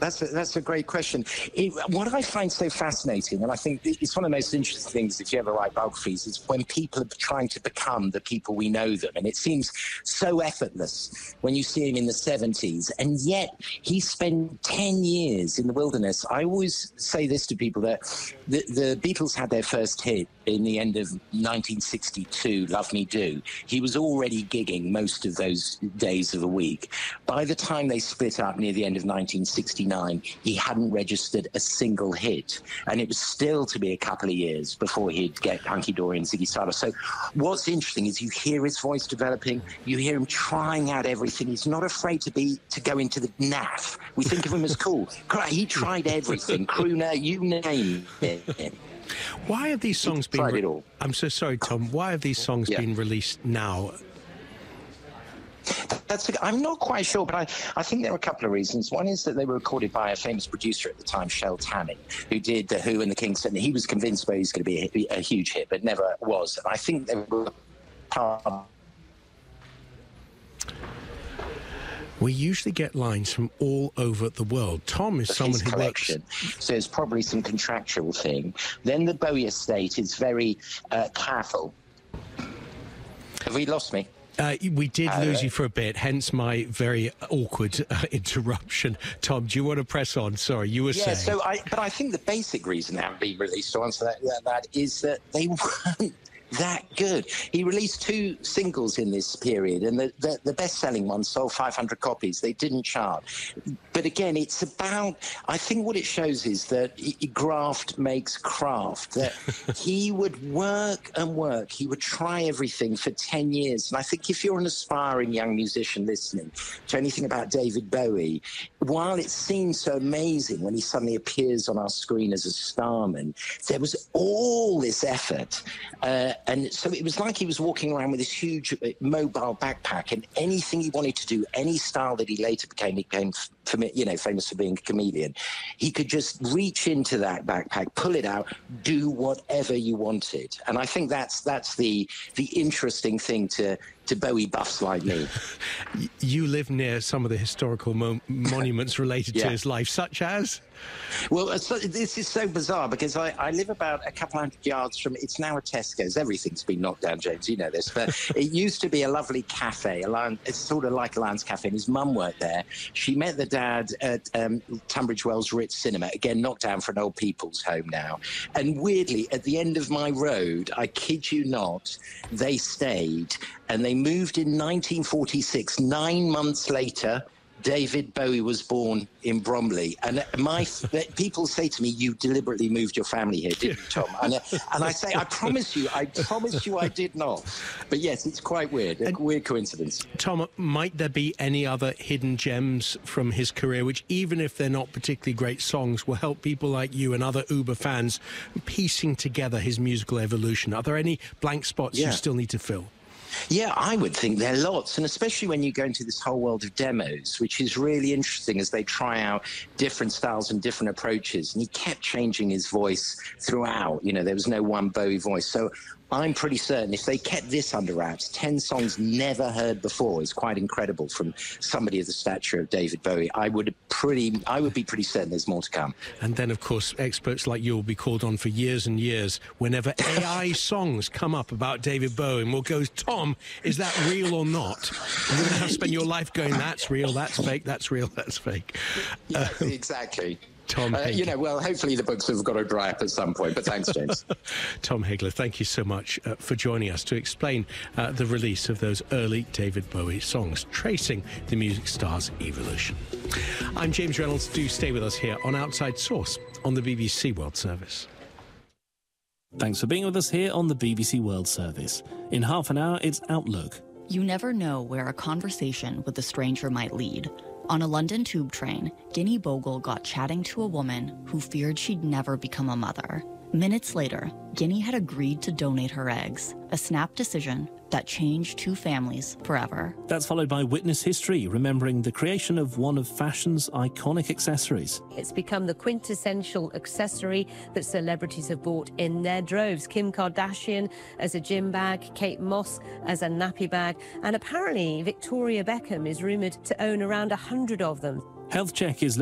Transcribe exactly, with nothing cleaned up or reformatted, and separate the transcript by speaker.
Speaker 1: That's a, that's a great question. It, what I find so fascinating, and I think it's one of the most interesting things if you ever write biographies, is when people are trying to become the people we know them. And it seems so effortless when you see him in the seventies. And yet he spent ten years in the wilderness. I always say this to people, that the, the Beatles had their first hit in the end of nineteen sixty-two, Love Me Do. He was already gigging most of those days of the week. By the time they split up near the end of nineteen sixty-nine, he hadn't registered a single hit. And it was still to be a couple of years before he'd get Hunky Dory and Ziggy Stardust. So what's interesting is you hear his voice developing, you hear him trying out everything. He's not afraid to be to go into the naff. We think of him as cool. He tried everything. Crooner, you name it.
Speaker 2: Why have these songs been... Re- I'm so sorry, Tom. Why have these songs yeah. been released now?
Speaker 1: That's a, I'm not quite sure, but I, I think there are a couple of reasons. One is that they were recorded by a famous producer at the time, Shel Tanning, who did The Who and the Kings, and he was convinced that he was going to be a, a huge hit, but never was. And I think they were...
Speaker 2: We usually get lines from all over the world. Tom is someone who
Speaker 1: collection. works... So it's probably some contractual thing. Then the Bowie estate is very uh, careful. Have we lost me?
Speaker 2: Uh, we did uh, lose you for a bit, hence my very awkward uh, interruption. Tom, do you want to press on? Sorry, you were
Speaker 1: yeah,
Speaker 2: saying...
Speaker 1: So I, but I think the basic reason they haven't been released, to answer that, that, that is that they weren't that good. He released two singles in this period, and the, the, the best-selling one sold five hundred copies. They didn't chart. But again, it's about... I think what it shows is that graft makes craft, that he would work and work. He would try everything for ten years. And I think if you're an aspiring young musician listening to anything about David Bowie, while it seems so amazing when he suddenly appears on our screen as a starman, there was all this effort. Uh, and so it was like he was walking around with this huge uh, mobile backpack, and anything he wanted to do, any style that he later became, he became fami- you know, famous for being a chameleon, he could just reach into that backpack, pull it out, do whatever you wanted. And I think that's that's the the interesting thing to to Bowie buffs like me.
Speaker 2: You live near some of the historical mo- monuments related yeah. to his life, such as?
Speaker 1: Well, so, this is so bizarre because I, I live about a couple hundred yards from, it's now a Tesco's. Everything's been knocked down, James, you know this. But it used to be a lovely cafe. A Lion, it's sort of like a Lions Cafe, and his mum worked there. She met the dad at um, Tunbridge Wells Ritz Cinema, again, knocked down for an old people's home now. And weirdly, at the end of my road, I kid you not, they stayed, and they moved in nineteen forty-six. Nine months later, David Bowie was born in Bromley. And my people say to me, you deliberately moved your family here, didn't you, Tom? And, and I say, I promise you, I promise you I did not. But yes, it's quite weird, a and weird coincidence.
Speaker 2: Tom, might there be any other hidden gems from his career, which even if they're not particularly great songs, will help people like you and other Uber fans piecing together his musical evolution? Are there any blank spots yeah. you still need to fill?
Speaker 1: Yeah, I would think there are lots, and especially when you go into this whole world of demos, which is really interesting as they try out different styles and different approaches. And he kept changing his voice throughout. You know, there was no one Bowie voice. So I'm pretty certain if they kept this under wraps, ten songs never heard before is quite incredible from somebody of the stature of David Bowie. I would pretty, I would be pretty certain there's more to come.
Speaker 2: And then, of course, experts like you will be called on for years and years whenever A I songs come up about David Bowie, and we'll go, Tom, is that real or not? And you're going to have to spend your life going, that's real, that's fake, that's real, that's fake.
Speaker 1: Yeah, um, exactly.
Speaker 2: Tom
Speaker 1: uh, you know, well, hopefully the books have got to dry up at some point, but thanks, James.
Speaker 2: Tom Hegler, thank you so much uh, for joining us to explain uh, the release of those early David Bowie songs, tracing the music star's evolution. I'm James Reynolds. Do stay with us here on Outside Source on the B B C World Service.
Speaker 3: Thanks for being with us here on the B B C World Service. In half an hour, it's Outlook.
Speaker 4: You never know where a conversation with a stranger might lead. On a London tube train, Guinea Bogle got chatting to a woman who feared she'd never become a mother. Minutes later, Guinea had agreed to donate her eggs, a snap decision that changed two families forever.
Speaker 3: That's followed by Witness History, remembering the creation of one of fashion's iconic accessories.
Speaker 5: It's become the quintessential accessory that celebrities have bought in their droves. Kim Kardashian as a gym bag, Kate Moss as a nappy bag, and apparently Victoria Beckham is rumoured to own around a hundred of them.
Speaker 3: Health Check is